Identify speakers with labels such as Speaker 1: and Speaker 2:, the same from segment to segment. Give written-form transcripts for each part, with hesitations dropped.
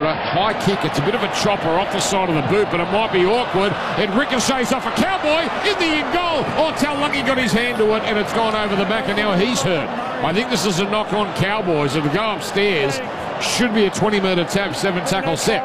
Speaker 1: Drinkwater. High kick. It's a bit of a chopper off the side of the boot, but it might be awkward. It ricochets off a Cowboy in the in goal. Oh, Taulagi got his hand to it, and it's gone over the back, and now he's hurt. I think this is a knock on Cowboys. It'll go upstairs. Should be a 20-metre tap, 7-tackle set.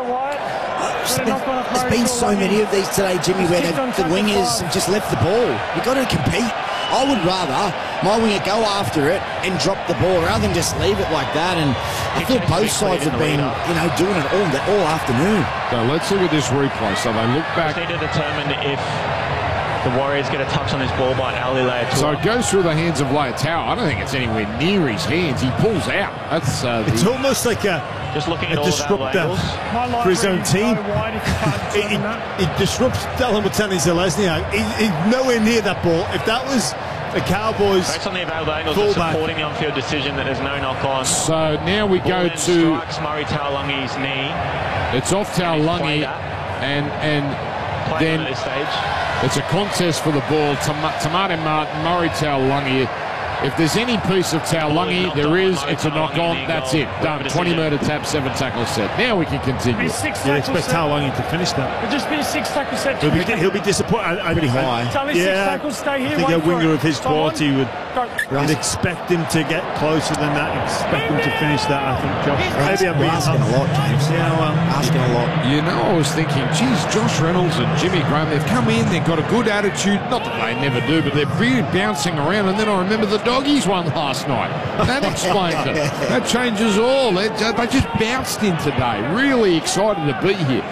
Speaker 2: There's been so many of these today, Jimmy, where the wingers have just left the ball. You've got to compete. I would rather my winger go after it and drop the ball rather than just leave it like that. And I feel both sides have been, doing it all afternoon.
Speaker 1: So let's look at this replay. So they look back.
Speaker 3: Just need to determine if the Warriors get a touch on this ball by Ali Leiataua.
Speaker 1: So it goes through the hands of Leiataua. I don't think it's anywhere near his hands. He pulls out. That's
Speaker 4: it's almost like a disruptor for his own team. He disrupts Dallin Watene-Zelezniak. He's nowhere near that ball. If that was the Cowboys,
Speaker 3: based on the available angles, it's supporting the on-field decision that there's no knock on.
Speaker 1: So now we go to
Speaker 3: strikes Murray Taulagi's knee.
Speaker 1: It's off Taulagi, and then
Speaker 3: at this stage.
Speaker 1: It's a contest for the ball. Tamati Martin, Murray Taulagi. If there's any piece of Taulagi, there is. It's a knock-on. That's it. Done. 20-metre tap, 7-tackle set. Now we can continue.
Speaker 4: You expect Taulagi to finish that.
Speaker 5: It'll just be a 6-tackle set.
Speaker 4: He'll be disappointed.
Speaker 2: Pretty high.
Speaker 4: Yeah, I think a winger of his quality would expect him to get closer than that. Expect him to finish that, I think, Josh. Maybe I'm
Speaker 2: asking a lot, James.
Speaker 4: Yeah, well,
Speaker 2: asking a lot.
Speaker 1: I was thinking, geez, Josh Reynolds and Jimmy Graham, they've come in, they've got a good attitude. Not that they never do, but they're really bouncing around. And then I remember the Doggies won last night. That explains it. That changes all. They just bounced in today. Really excited to be here.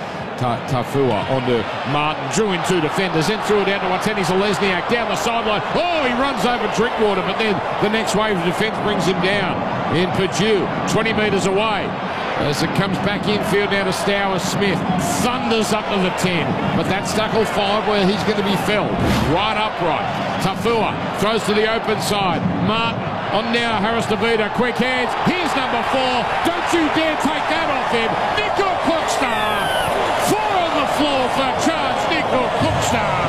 Speaker 1: Tafua onto Martin, drew in two defenders, then threw it out to Watene-Zelezniak down the sideline. Oh, he runs over Drinkwater, but then the next wave of defence brings him down. In Purdue, 20 metres away. As it comes back infield now to Stowers-Smith. Thunders up to the 10, but that's tackle 5 where he's going to be felled. Right upright. Tafua throws to the open side. Martin on now, Harris DeVita, quick hands. Here's number 4. Don't you dare take that off him. Nico Klokstad. 4 on the floor for charge. Nico Klokstad.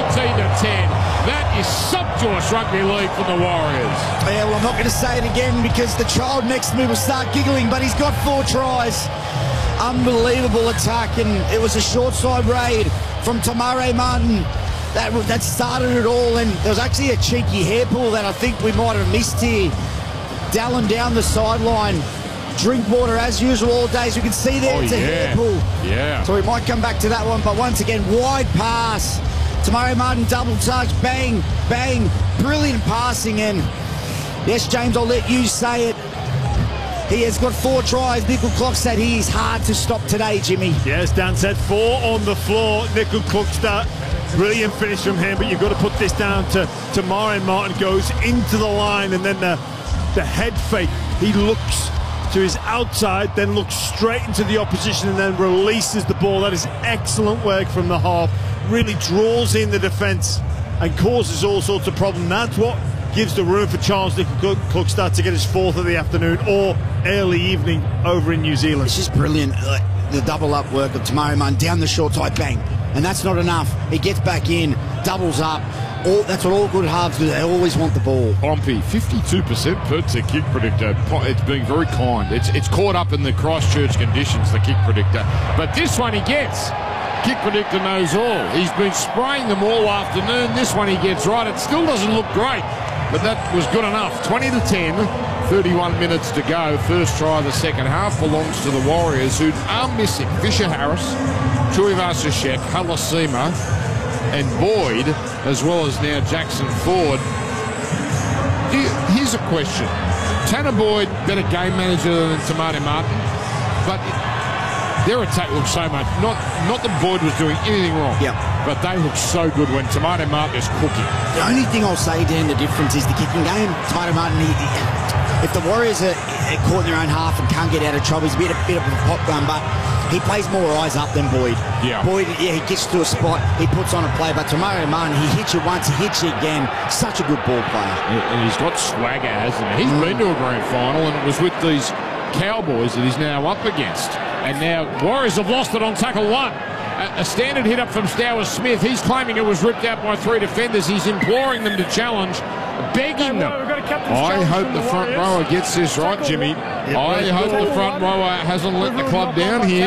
Speaker 1: 18-10. That is sumptuous rugby league for the Warriors.
Speaker 2: Yeah, well, I'm not going to say it again because the child next to me will start giggling, but he's got 4 tries. Unbelievable attack, and it was a short side raid from Tamari Martin. That started it all, and there was actually a cheeky hair pull that I think we might have missed here. Dallin down the sideline. Drinkwater, as usual, all days. We can see there it's a hair pull.
Speaker 1: Yeah.
Speaker 2: So we might come back to that one, but once again, wide pass. Tamari Martin double touch, bang, bang. Brilliant passing, and yes, James, I'll let you say it. He has got 4 tries. Nico Klokstad, he is hard to stop today, Jimmy.
Speaker 4: Yes, Dan said 4 on the floor. Nico Klokstad, brilliant finish from him, but you've got to put this down to Tamari Martin. Goes into the line, and then the head fake. He looks to his outside, then looks straight into the opposition, and then releases the ball. That is excellent work from the half. Really draws in the defence and causes all sorts of problems. That's what gives the room for Charles Klokstad to get his 4th of the afternoon or early evening over in New Zealand.
Speaker 2: It's just brilliant. The double up work of Tamari Martin down the short side, bang. And that's not enough. He gets back in, doubles up. That's what all good halves do. They always want the ball.
Speaker 1: Pompey, 52% per to kick predictor. It's being very kind. It's caught up in the Christchurch conditions, the kick predictor. But this one he gets. Kick predictor knows all. He's been spraying them all afternoon. This one he gets right. It still doesn't look great, but that was good enough. 20-10, 31 minutes to go. First try of the second half belongs to the Warriors, who are missing Fisher Harris, Tuivasa-Sheck, Halasima, and Boyd, as well as now Jackson Ford. Here's a question. Tanner Boyd, better game manager than Tamati Martin, but their attack looks so much. Not that Boyd was doing anything wrong, but they look so good when Tamati Martin is cooking.
Speaker 2: The only thing I'll say, Dan, the difference is the kicking game. Tamati Martin, if the Warriors are caught in their own half and can't get out of trouble, he's a bit of a hot gun, but he plays more eyes up than Boyd.
Speaker 1: Yeah.
Speaker 2: Boyd, he gets to a spot, he puts on a play, but Tamari Martin, he hits you once, he hits you again. Such a good ball player.
Speaker 1: And he's got swagger, hasn't he? He's been to a grand final, and it was with these Cowboys that he's now up against. And now Warriors have lost it on tackle 1. A standard hit up from Stowers-Smith. He's claiming it was ripped out by 3 defenders. He's imploring them to challenge, begging them. I hope the front rower gets this right, Jimmy. I hope the front rower hasn't let the club down here.